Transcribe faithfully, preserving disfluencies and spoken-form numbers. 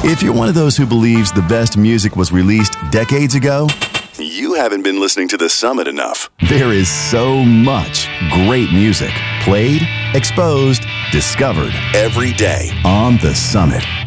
If you're one of those who believes the best music was released decades ago, you haven't been listening to The Summit enough. There is so much great music played, exposed, discovered every day on The Summit.